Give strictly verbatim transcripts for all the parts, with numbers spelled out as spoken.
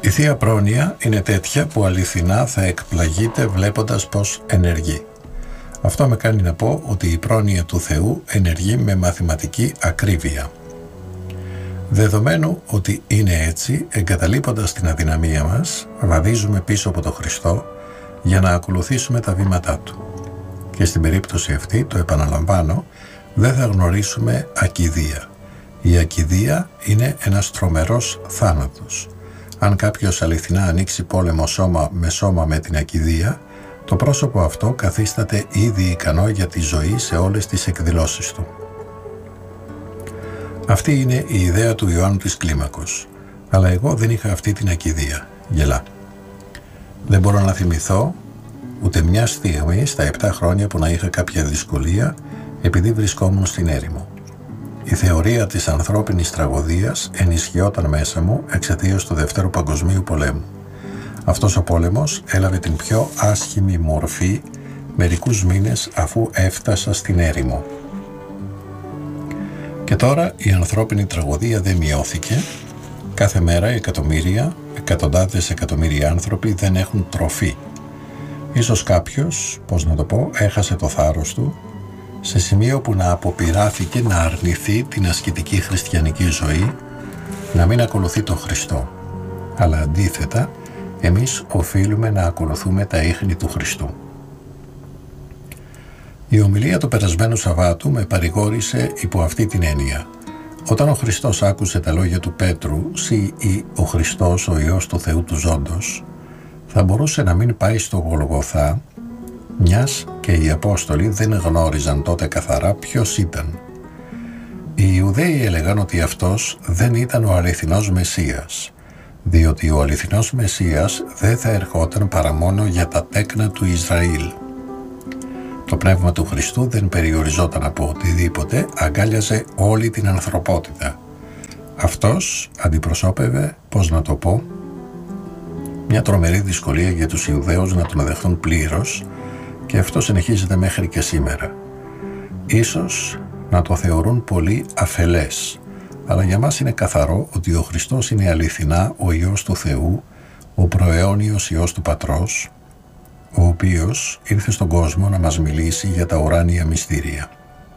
Η Θεία Πρόνοια είναι τέτοια που αληθινά θα εκπλαγείτε βλέποντας πως ενεργεί. Αυτό με κάνει να πω ότι η πρόνοια του Θεού ενεργεί με μαθηματική ακρίβεια. Δεδομένου ότι είναι έτσι, εγκαταλείποντας την αδυναμία μας, βαδίζουμε πίσω από τον Χριστό για να ακολουθήσουμε τα βήματά Του. Και στην περίπτωση αυτή, το επαναλαμβάνω, δεν θα γνωρίσουμε ακηδία. Η ακηδία είναι ένας τρομερός θάνατος. Αν κάποιος αληθινά ανοίξει πόλεμο σώμα με σώμα με την ακηδία, το πρόσωπο αυτό καθίσταται ήδη ικανό για τη ζωή σε όλες τις εκδηλώσεις του. Αυτή είναι η ιδέα του Ιωάννου της Κλίμακος. Αλλά εγώ δεν είχα αυτή την ακηδία. Γελά. Δεν μπορώ να θυμηθώ ούτε μια στιγμή στα επτά χρόνια που να είχα κάποια δυσκολία επειδή βρισκόμουν στην έρημο. Η θεωρία της ανθρώπινης τραγωδίας ενισχυόταν μέσα μου εξαιτίας του Δευτέρου Παγκοσμίου Πολέμου. Αυτός ο πόλεμος έλαβε την πιο άσχημη μορφή μερικούς μήνες αφού έφτασα στην έρημο. Και τώρα η ανθρώπινη τραγωδία δεν μειώθηκε. Κάθε μέρα εκατομμύρια, εκατοντάδες εκατομμύρια άνθρωποι δεν έχουν τροφή. Ίσως κάποιος, πώς να το πω, έχασε το θάρρος του σε σημείο που να αποπειράθηκε να αρνηθεί την ασκητική χριστιανική ζωή, να μην ακολουθεί τον Χριστό. Αλλά αντίθετα, εμείς οφείλουμε να ακολουθούμε τα ίχνη του Χριστού. Η ομιλία του περασμένου Σαββάτου με παρηγόρησε υπό αυτή την έννοια. Όταν ο Χριστός άκουσε τα λόγια του Πέτρου, «Συ ή ο Χριστός, ο Υιός του Θεού του Ζώντος», θα μπορούσε να μην πάει στο Γολγοθά, μιας και οι Απόστολοι δεν γνώριζαν τότε καθαρά ποιος ήταν. Οι Ιουδαίοι έλεγαν ότι αυτός δεν ήταν ο αληθινός Μεσσίας, διότι ο αληθινός Μεσσίας δεν θα ερχόταν παρά μόνο για τα τέκνα του Ισραήλ. Το πνεύμα του Χριστού δεν περιοριζόταν από οτιδήποτε, αγκάλιαζε όλη την ανθρωπότητα. Αυτός αντιπροσώπευε, πώς να το πω, μια τρομερή δυσκολία για τους Ιουδαίους να τον δεχθούν πλήρως, και αυτό συνεχίζεται μέχρι και σήμερα. Ίσως να το θεωρούν πολύ αφελές, αλλά για μας είναι καθαρό ότι ο Χριστός είναι αληθινά ο Υιός του Θεού, ο προαιώνιος Υιός του Πατρός, ο οποίος ήρθε στον κόσμο να μας μιλήσει για τα ουράνια μυστήρια.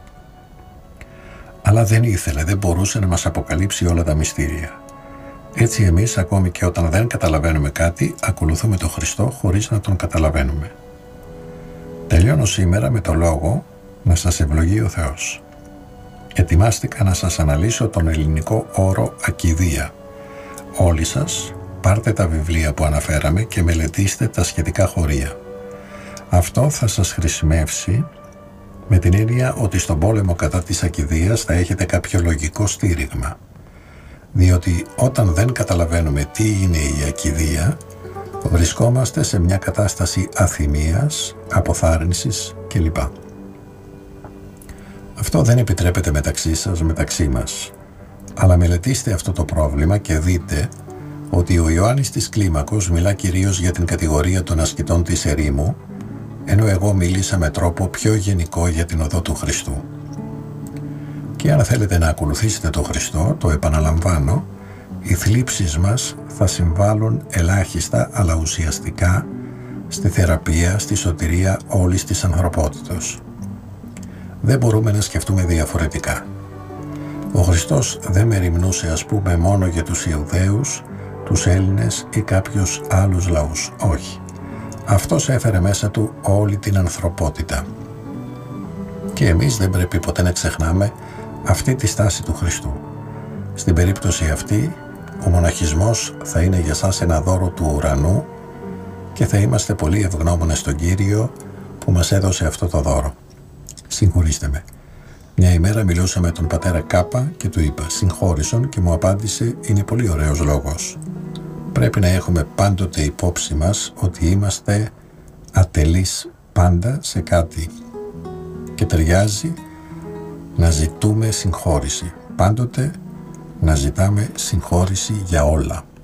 Αλλά δεν ήθελε, δεν μπορούσε να μας αποκαλύψει όλα τα μυστήρια. Έτσι εμείς, ακόμη και όταν δεν καταλαβαίνουμε κάτι, ακολουθούμε τον Χριστό χωρίς να τον καταλαβαίνουμε. Τελειώνω σήμερα με το λόγο «Να σας ευλογεί ο Θεός». Ετοιμάστηκα να σας αναλύσω τον ελληνικό όρο ακηδία. Όλοι σας πάρτε τα βιβλία που αναφέραμε και μελετήστε τα σχετικά χωρία. Αυτό θα σας χρησιμεύσει με την έννοια ότι στον πόλεμο κατά της ακηδείας θα έχετε κάποιο λογικό στήριγμα. Διότι όταν δεν καταλαβαίνουμε τι είναι η ακηδεία, βρισκόμαστε σε μια κατάσταση αθυμίας, αποθάρρυνσης κλπ. Αυτό δεν επιτρέπεται μεταξύ σας, μεταξύ μας. Αλλά μελετήστε αυτό το πρόβλημα και δείτε ότι ο Ιωάννης της Κλίμακος μιλά κυρίως για την κατηγορία των ασκητών της ερήμου, ενώ εγώ μίλησα με τρόπο πιο γενικό για την οδό του Χριστού. Και αν θέλετε να ακολουθήσετε τον Χριστό, το επαναλαμβάνω, οι θλίψεις μας θα συμβάλλουν ελάχιστα αλλά ουσιαστικά στη θεραπεία, στη σωτηρία όλης της ανθρωπότητας. Δεν μπορούμε να σκεφτούμε διαφορετικά. Ο Χριστός δεν μεριμνούσε, ας πούμε, μόνο για τους Ιουδαίους, τους Έλληνες ή κάποιους άλλους λαούς. Όχι. Αυτός έφερε μέσα του όλη την ανθρωπότητα. Και εμείς δεν πρέπει ποτέ να ξεχνάμε αυτή τη στάση του Χριστού. Στην περίπτωση αυτή, ο μοναχισμός θα είναι για σας ένα δώρο του ουρανού και θα είμαστε πολύ ευγνώμονες στον Κύριο που μας έδωσε αυτό το δώρο. Συγχωρήστε με. Μια ημέρα μιλούσα με τον πατέρα Κάπα και του είπα «Συγχώρησον» και μου απάντησε «Είναι πολύ ωραίος λόγος». Πρέπει να έχουμε πάντοτε υπόψη μας ότι είμαστε ατελείς πάντα σε κάτι και ταιριάζει να ζητούμε συγχώρηση. Πάντοτε να ζητάμε συγχώρηση για όλα.